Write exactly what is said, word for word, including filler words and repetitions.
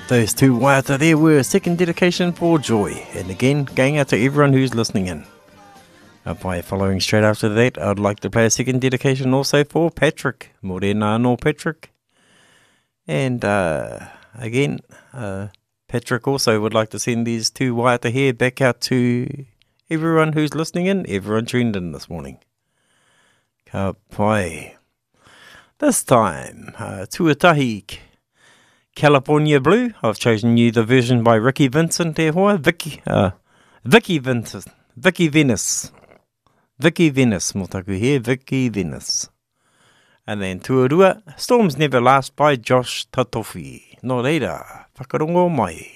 Those two waiata there were a second dedication for Joy. And again, going out to everyone who's listening in. Uh, by following straight after that, I'd like to play a second dedication also for Patrick. Morena no Patrick. And uh, again, uh, Patrick also would like to send these two waiata here back out to everyone who's listening in, everyone tuned in this morning. Ka pai. This time, uh, Tuatahi California Blue. I've chosen you the version by Ricky Vincent there, hoa. Vicky, uh, Vicky Vincent, Vicky Venice. Vicky Venice, motaku here, Vicky Venice. And then Tuarua, Storms Never Last by Josh Tatofi. No reira, whakarongo mai.